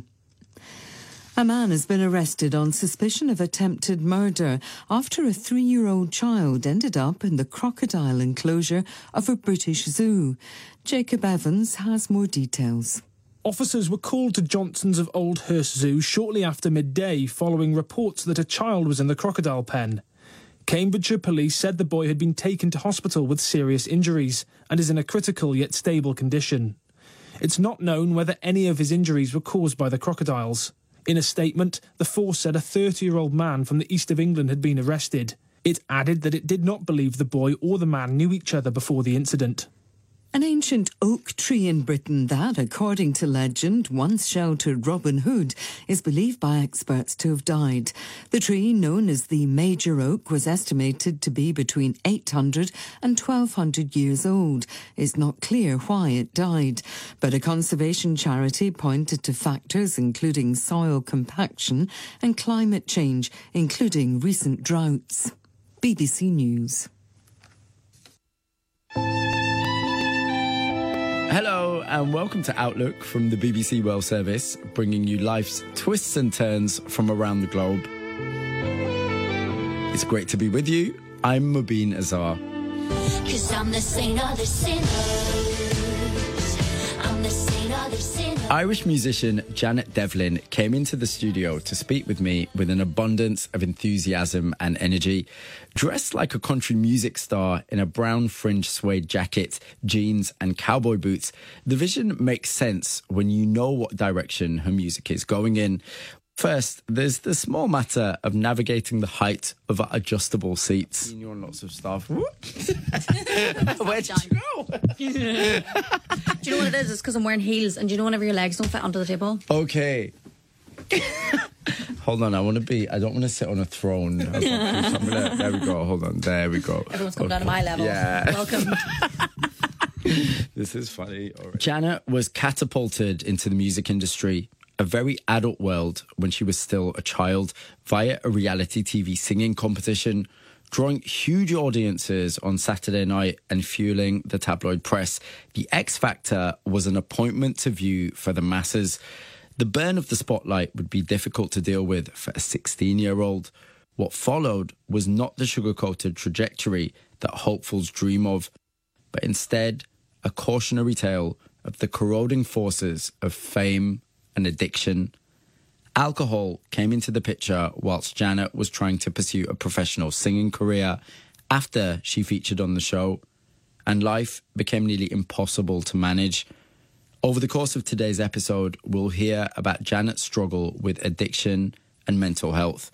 A man has been arrested on suspicion of attempted murder after a three-year-old child ended up in the crocodile enclosure of a British zoo. Jacob Evans has more details. Officers were called to Johnson's of Old Hurst Zoo shortly after midday following reports that a child was in the crocodile pen. Cambridgeshire police said the boy had been taken to hospital with serious injuries and is in a critical yet stable condition. It's not known whether any of his injuries were caused by the crocodiles. In a statement, the force said a thirty-year-old man from the east of England had been arrested. It added that it did not believe the boy or the man knew each other before the incident. An ancient oak tree in Britain that, according to legend, once sheltered Robin Hood, is believed by experts to have died. The tree, known as the Major Oak, was estimated to be between eight hundred and twelve hundred years old. It's not clear why it died, but a conservation charity pointed to factors including soil compaction and climate change, including recent droughts. B B C News. Hello and welcome to Outlook from the B B C World Service, bringing you life's twists and turns from around the globe. It's great to be with you. I'm Mubin Azhar. 'Cause I'm the saint of the sinners. I'm the saint of the sinners. Irish musician Janet Devlin came into the studio to speak with me with an abundance of enthusiasm and energy. Dressed like a country music star in a brown fringe suede jacket, jeans and cowboy boots, the vision makes sense when you know what direction her music is going in. First, there's the small matter of navigating the height of adjustable seats. You're on lots of stuff. Where'd you go? Do you know what it is? It's because I'm wearing heels, and do you know whenever your legs don't fit onto the table? Okay. Hold on, I want to be, I don't want to sit on a throne. Gonna, there we go, hold on, there we go. Everyone's come okay. down to my level. Yeah. Welcome. This is funny. All right. Janet was catapulted into the music industry, a very adult world, when she was still a child, via a reality T V singing competition, drawing huge audiences on Saturday night and fueling the tabloid press. The X Factor was an appointment to view for the masses. The burn of the spotlight would be difficult to deal with for a sixteen-year-old. What followed was not the sugar-coated trajectory that hopefuls dream of, but instead a cautionary tale of the corroding forces of fame and addiction. Alcohol came into the picture whilst Janet was trying to pursue a professional singing career after she featured on the show, and life became nearly impossible to manage. Over the course of today's episode, we'll hear about Janet's struggle with addiction and mental health.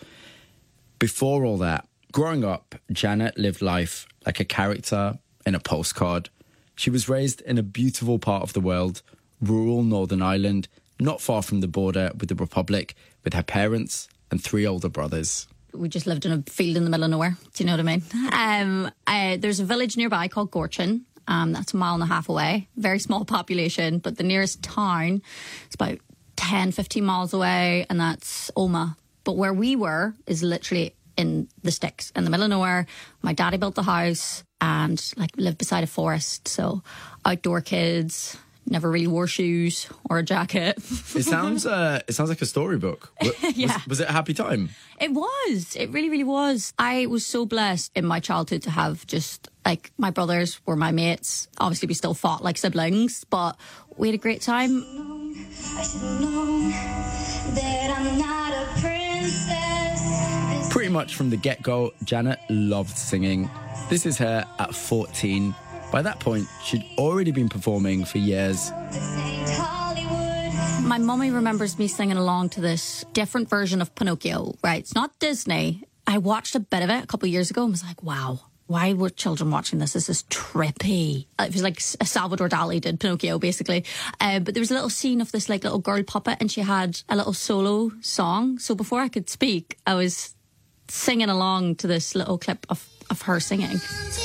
Before all that, growing up, Janet lived life like a character in a postcard. She was raised in a beautiful part of the world, rural Northern Ireland, not far from the border with the Republic, with her parents and three older brothers. We just lived in a field in the middle of nowhere. Do you know what I mean? Um, uh, there's a village nearby called Gorchin. Um, that's a mile and a half away. Very small population, but the nearest town is about ten, fifteen miles away, and that's Omagh. But where we were is literally in the sticks, in the middle of nowhere. My daddy built the house and like lived beside a forest. So outdoor kids, never really wore shoes or a jacket. It sounds uh, it sounds like a storybook. Was, yeah. was it a happy time? It was. It really, really was. I was so blessed in my childhood to have just, like, my brothers were my mates. Obviously, we still fought like siblings, but we had a great time. I should know that I'm not a princess. Pretty much from the get-go, Janet loved singing. This is her at fourteen. By that point, she'd already been performing for years. My mummy remembers me singing along to this different version of Pinocchio, right? It's not Disney. I watched a bit of it a couple of years ago and was like, wow, why were children watching this? This is trippy. It was like Salvador Dali did Pinocchio, basically. Uh, but there was a little scene of this like little girl puppet and she had a little solo song. So before I could speak, I was singing along to this little clip of, of her singing.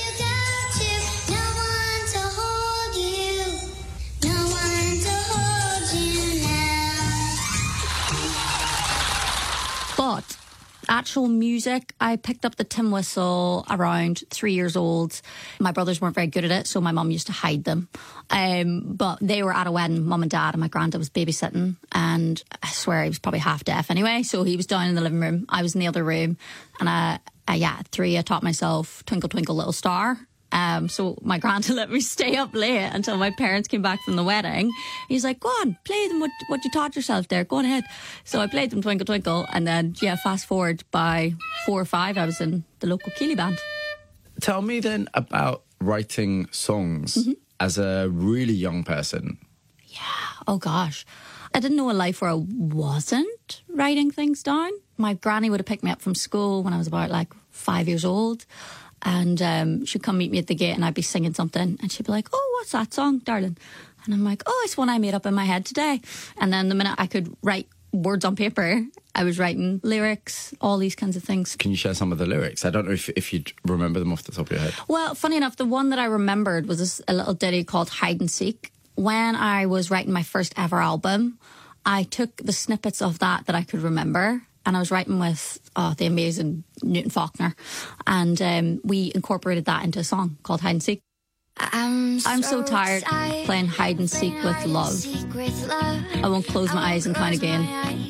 But actual music, I picked up the tin whistle around three years old. My brothers weren't very good at it, so my mum used to hide them. Um, but they were at a wedding, mum and dad, and my granddad was babysitting. And I swear he was probably half deaf anyway. So he was down in the living room. I was in the other room. And I, I yeah, at three, I taught myself Twinkle, Twinkle, Little Star. Um, so my granddad let me stay up late until my parents came back from the wedding. He's like, go on, play them what, what you taught yourself there. Go on ahead. So I played them Twinkle Twinkle. And then, yeah, fast forward by four or five, I was in the local Keeley band. Tell me then about writing songs mm-hmm. as a really young person. Yeah. Oh, gosh. I didn't know a life where I wasn't writing things down. My granny would have picked me up from school when I was about like five years old. And um, she'd come meet me at the gate and I'd be singing something. And she'd be like, oh, what's that song, darling? And I'm like, oh, it's one I made up in my head today. And then the minute I could write words on paper, I was writing lyrics, all these kinds of things. Can you share some of the lyrics? I don't know if, if you'd remember them off the top of your head. Well, funny enough, the one that I remembered was this, a little ditty called Hide and Seek. When I was writing my first ever album, I took the snippets of that that I could remember, and I was writing with oh, the amazing Newton Faulkner, and um, we incorporated that into a song called Hide and Seek. I'm so, I'm so tired of playing hide and seek with love. I won't close my eyes and count again.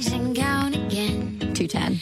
two ten.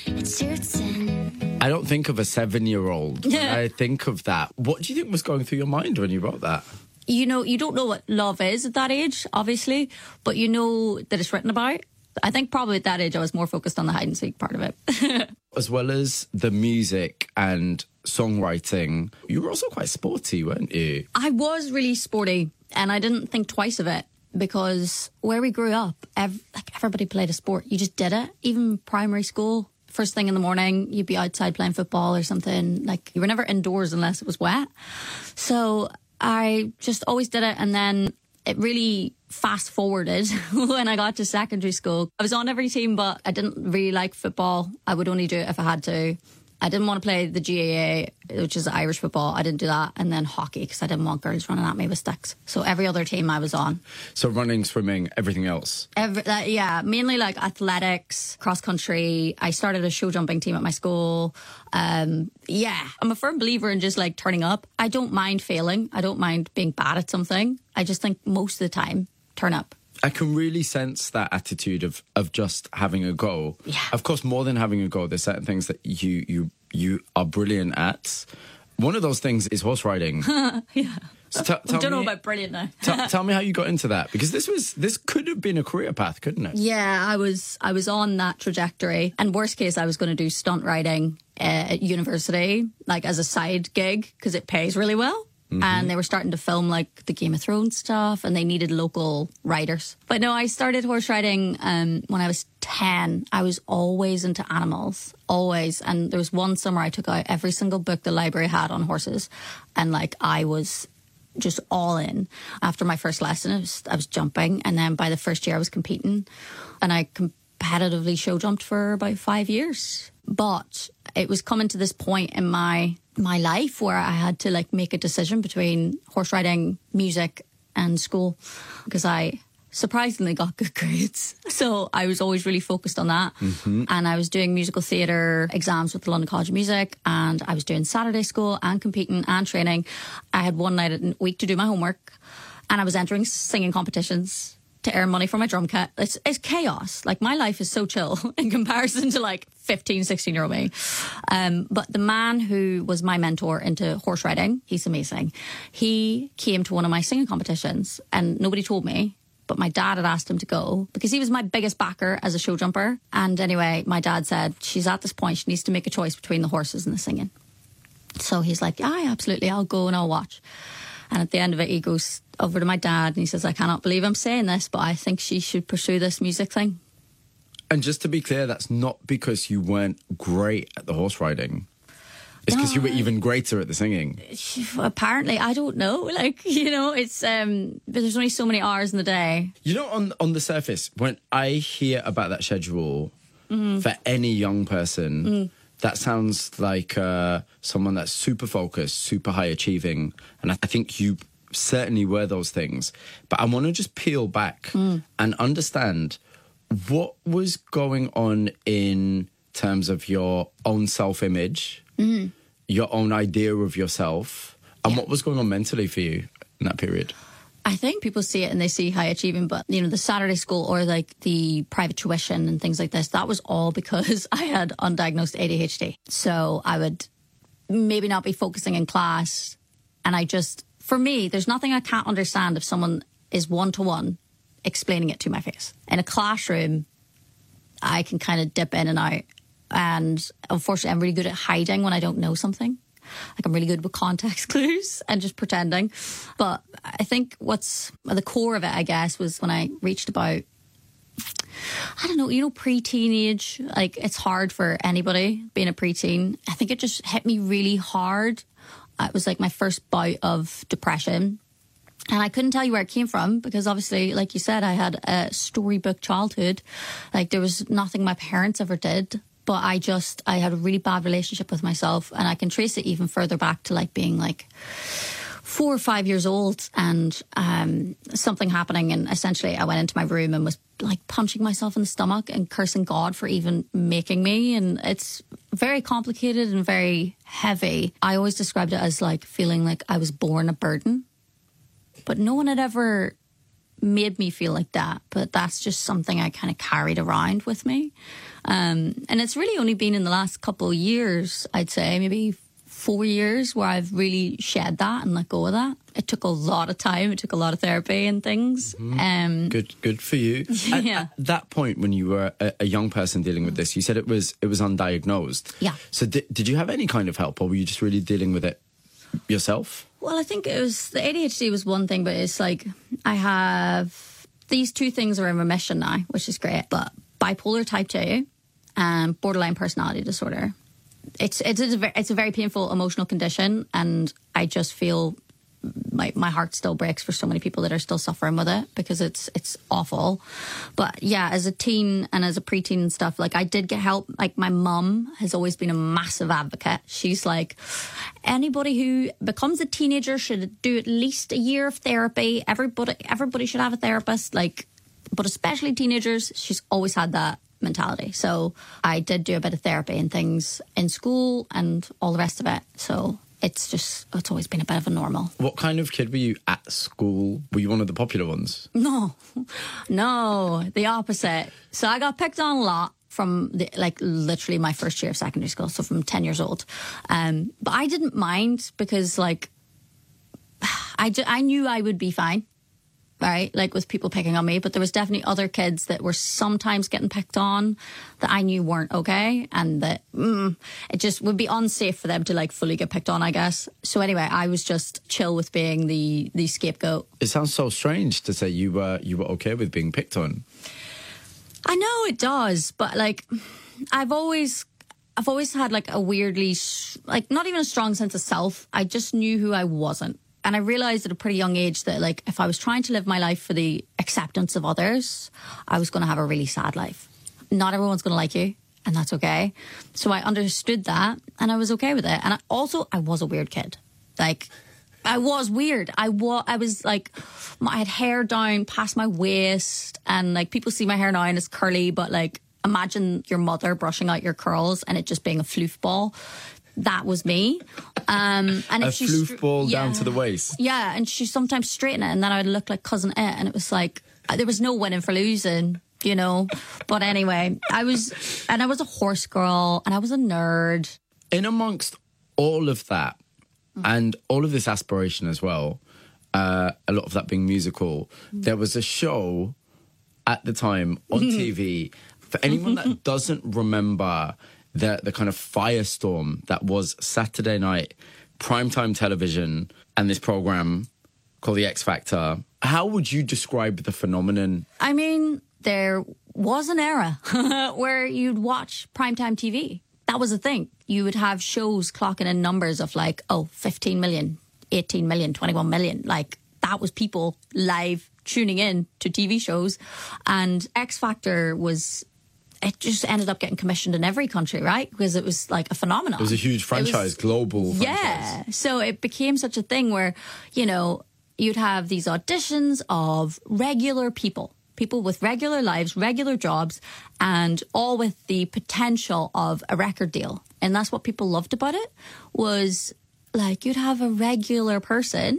I don't think of a seven-year-old. I think of that. What do you think was going through your mind when you wrote that? You know, you don't know what love is at that age, obviously, but you know that it's written about. I think probably at that age I was more focused on the hide and seek part of it. As well as the music and songwriting, you were also quite sporty, weren't you? I was really sporty, and I didn't think twice of it, because where we grew up, ev- like everybody played a sport. You just did it. Even primary school, first thing in the morning, you'd be outside playing football or something. Like, you were never indoors unless it was wet. So I just always did it, and then it really fast forwarded when I got to secondary school. I was on every team, but I didn't really like football. I would only do it if I had to. I didn't want to play the G A A, which is Irish football. I didn't do that. And then hockey, because I didn't want girls running at me with sticks. So every other team I was on. So running, swimming, everything else? Every, uh, yeah, mainly like athletics, cross country. I started a show jumping team at my school. Um, yeah, I'm a firm believer in just like turning up. I don't mind failing. I don't mind being bad at something. I just think most of the time, turn up. I can really sense that attitude of of just having a go. Yeah. Of course, more than having a go, there's certain things that you you you are brilliant at. One of those things is horse riding. Yeah. So t- I don't me, know about brilliant now. t- tell me how you got into that, because this was this could have been a career path, couldn't it? Yeah, I was I was on that trajectory, and worst case, I was going to do stunt riding uh, at university, like as a side gig, because it pays really well. Mm-hmm. And they were starting to film like the Game of Thrones stuff, and they needed local riders. But no, I started horse riding um, when I was ten. I was always into animals, always. And there was one summer I took out every single book the library had on horses, and like I was just all in. After my first lesson, I was, I was jumping, and then by the first year I was competing, and I competitively show jumped for about five years. But it was coming to this point in my my life where I had to like make a decision between horse riding, music, and school, because I surprisingly got good grades. So I was always really focused on that. Mm-hmm. And I was doing musical theatre exams with the London College of Music, and I was doing Saturday school and competing and training. I had one night a week to do my homework, and I was entering singing competitions to earn money for my drum kit. It's, it's chaos. Like, my life is so chill in comparison to like fifteen, sixteen year old me. Um, but the man who was my mentor into horse riding, he's amazing. He came to one of my singing competitions, and nobody told me, but my dad had asked him to go because he was my biggest backer as a show jumper. And anyway, my dad said, she's at this point, she needs to make a choice between the horses and the singing. So he's like, yeah, absolutely, I'll go and I'll watch. And at the end of it, he goes over to my dad and he says, I cannot believe I'm saying this, but I think she should pursue this music thing. And just to be clear, that's not because you weren't great at the horse riding. It's because no, you were even greater at the singing. Apparently, I don't know. Like, you know, it's um, but there's only so many hours in the day. You know, on on the surface, when I hear about that schedule mm-hmm. for any young person, mm. that sounds like uh, someone that's super focused, super high achieving. And I think you certainly were those things. But I want to just peel back mm. and understand what was going on in terms of your own self-image, mm. your own idea of yourself, and yeah. what was going on mentally for you in that period? I think people see it and they see high achieving, but, you know, the Saturday school or like the private tuition and things like this, that was all because I had undiagnosed A D H D. So I would maybe not be focusing in class And I just, for me, there's nothing I can't understand if someone is one-to-one explaining it to my face. In a classroom, I can kind of dip in and out. And unfortunately, I'm really good at hiding when I don't know something. Like, I'm really good with context clues and just pretending. But I think what's at the core of it, I guess, was when I reached about, I don't know, you know, pre-teenage. Like, it's hard for anybody being a preteen. I think it just hit me really hard. It was like my first bout of depression. And I couldn't tell you where it came from because obviously, like you said, I had a storybook childhood. Like, there was nothing my parents ever did. But I just, I had a really bad relationship with myself. And I can trace it even further back to like being like four or five years old and um, something happening. And essentially I went into my room and was like punching myself in the stomach and cursing God for even making me. And it's very complicated and very heavy. I always described it as like feeling like I was born a burden. But no one had ever made me feel like that. But that's just something I kind of carried around with me. Um, and it's really only been in the last couple of years, I'd say, maybe four years, where I've really shed that and let go of that. It took a lot of time. It took a lot of therapy and things. Mm-hmm. Um, good, good for you. Yeah. At, at that point, when you were a, a young person dealing with this, you said it was it was undiagnosed. Yeah. So di- did you have any kind of help, or were you just really dealing with it yourself? Well, I think it was the A D H D was one thing, but it's like I have these two things are in remission now, which is great. But bipolar type two and borderline personality disorder. It's it's it's a very, it's a very painful emotional condition, and I just feel my my heart still breaks for so many people that are still suffering with it because it's it's awful. But yeah, as a teen and as a preteen and stuff, like I did get help. Like my mum has always been a massive advocate. She's like, anybody who becomes a teenager should do at least a year of therapy. Everybody everybody should have a therapist. Like, but especially teenagers. She's always had that mentality. So I did do a bit of therapy and things in school and all the rest of it. So it's just, it's always been a bit of a normal. What kind of kid were you at school? Were you one of the popular ones? No, no, the opposite. So I got picked on a lot from the, like literally my first year of secondary school. So from ten years old. Um, but I didn't mind because like, I, ju- I knew I would be fine. Right, like with people picking on me, but there was definitely other kids that were sometimes getting picked on that I knew weren't okay, and that mm, it just would be unsafe for them to like fully get picked on, I guess. So anyway, I was just chill with being the the scapegoat. It sounds so strange to say you were you were okay with being picked on. I know it does, but like I've always I've always had like a weirdly like not even a strong sense of self. I just knew who I wasn't. And I realised at a pretty young age that, like, if I was trying to live my life for the acceptance of others, I was going to have a really sad life. Not everyone's going to like you, and that's okay. So I understood that, and I was okay with it. And I also, I was a weird kid. Like, I was weird. I was, I was like, I had hair down past my waist, and, like, people see my hair now and it's curly, but, like, imagine your mother brushing out your curls and it just being a floof ball. That was me. Um, and a if she floof str- ball yeah. down to the waist. Yeah, and she sometimes straighten it, and then I would look like Cousin It, and it was like there was no winning for losing, you know. But anyway, I was, and I was a horse girl, and I was a nerd. In amongst all of that, mm-hmm. and all of this aspiration as well, uh, a lot of that being musical, mm-hmm. there was a show at the time on T V. For anyone that doesn't remember the the kind of firestorm that was Saturday night primetime television and this program called The X Factor, how would you describe the phenomenon? I mean, there was an era where you'd watch primetime T V. That was a thing. You would have shows clocking in numbers of like, oh, fifteen million, eighteen million, twenty-one million. Like, that was people live tuning in to T V shows. And X Factor was... It just ended up getting commissioned in every country, right? Because it was like a phenomenon. It was a huge franchise, was, global franchise. Yeah. So it became such a thing where, you know, you'd have these auditions of regular people, people with regular lives, regular jobs, and all with the potential of a record deal. And that's what people loved about it, was like you'd have a regular person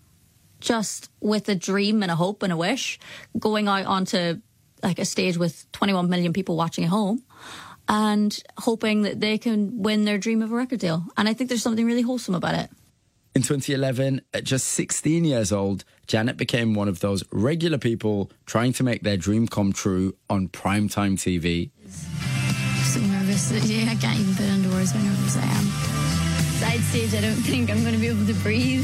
just with a dream and a hope and a wish going out onto like a stage with twenty-one million people watching at home and hoping that they can win their dream of a record deal. And I think there's something really wholesome about it. In twenty eleven, at just sixteen years old, Janet became one of those regular people trying to make their dream come true on primetime T V. So nervous. Yeah, I can't even put into words how nervous I am. Side stage, I don't think I'm going to be able to breathe.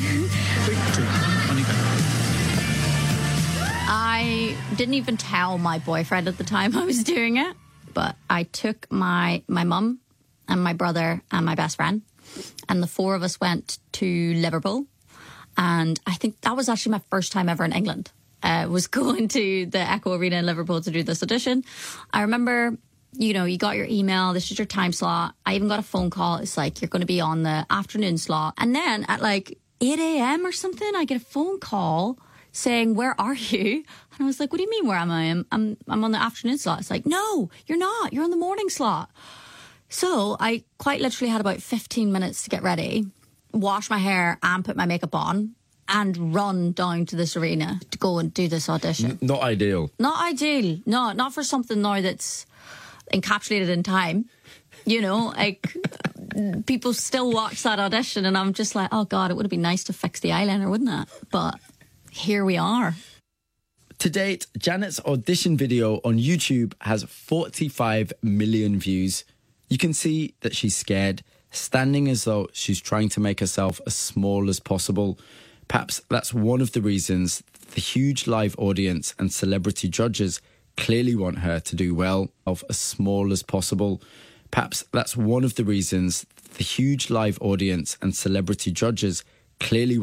I didn't even tell my boyfriend at the time I was doing it, but I took my my mum and my brother and my best friend, and the four of us went to Liverpool. And I think that was actually my first time ever in England. I uh, was going to the Echo Arena in Liverpool to do this audition. I remember, you know, you got your email, this is your time slot. I even got a phone call. It's like, you're going to be on the afternoon slot. And then at like eight a.m. or something, I get a phone call saying, where are you? And I was like, what do you mean, where am I? I'm, I'm, I'm on the afternoon slot. It's like, no, you're not. You're on the morning slot. So I quite literally had about fifteen minutes to get ready, wash my hair and put my makeup on and run down to this arena to go and do this audition. N- not ideal. Not ideal. No, not for something now that's encapsulated in time. You know, like people still watch that audition and I'm just like, oh God, it would have been nice to fix the eyeliner, wouldn't it? But here we are. To date, Janet's audition video on YouTube has forty-five million views. You can see that she's scared, standing as though she's trying to make herself as small as possible. Perhaps that's one of the reasons the huge live audience and celebrity judges clearly want her to do well, of as small as possible. Perhaps that's one of the reasons the huge live audience and celebrity judges clearly